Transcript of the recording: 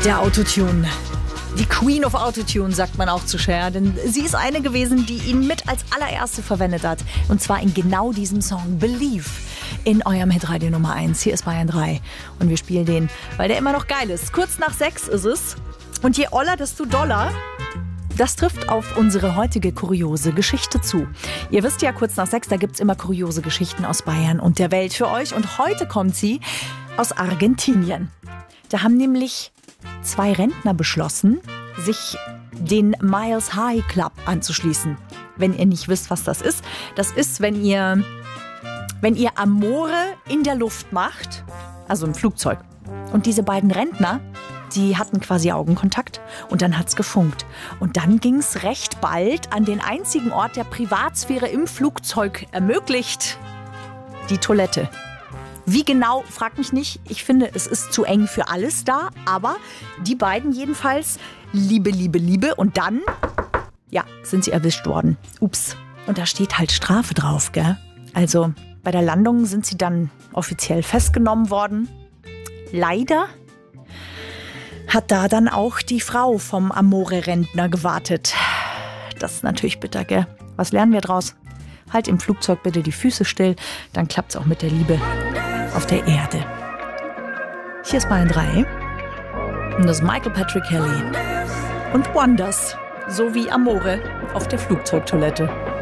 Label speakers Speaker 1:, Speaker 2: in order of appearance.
Speaker 1: Der Autotune. Die Queen of Autotune, sagt man auch zu Cher, denn sie ist eine gewesen, die ihn mit als allererste verwendet hat. Und zwar in genau diesem Song, Believe, in eurem Hitradio Nummer 1. Hier ist Bayern 3 und wir spielen den, weil der immer noch geil ist. Kurz nach 6 ist es und je oller, desto doller. Das trifft auf unsere heutige kuriose Geschichte zu. Ihr wisst ja, kurz nach 6, da gibt's immer kuriose Geschichten aus Bayern und der Welt für euch. Und heute kommt sie aus Argentinien. Da haben nämlich 2 Rentner beschlossen, sich den Miles High Club anzuschließen. Wenn ihr nicht wisst, was das ist wenn ihr Amore in der Luft macht, also im Flugzeug. Und diese beiden Rentner, die hatten quasi Augenkontakt und dann hat's gefunkt. Und dann ging's recht bald an den einzigen Ort, der Privatsphäre im Flugzeug ermöglicht, die Toilette. Wie genau, frag mich nicht. Ich finde, es ist zu eng für alles da. Aber die beiden jedenfalls, Liebe. Und dann, ja, sind sie erwischt worden. Ups. Und da steht halt Strafe drauf, gell? Also bei der Landung sind sie dann offiziell festgenommen worden. Leider hat da dann auch die Frau vom Amore-Rentner gewartet. Das ist natürlich bitter, gell? Was lernen wir draus? Halt im Flugzeug bitte die Füße still, dann klappt's auch mit der Liebe auf der Erde. Hier ist Bayern 3 und das ist Michael Patrick Kelly und Wonders, so wie Amore auf der Flugzeugtoilette.